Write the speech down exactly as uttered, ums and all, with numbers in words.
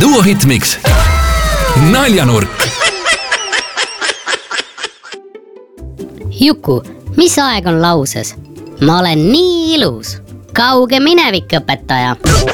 Duo Hitmix. Naljanurk. Juku, mis aeg on lauses? Ma olen nii ilus. Kauge minevik, õpetaja.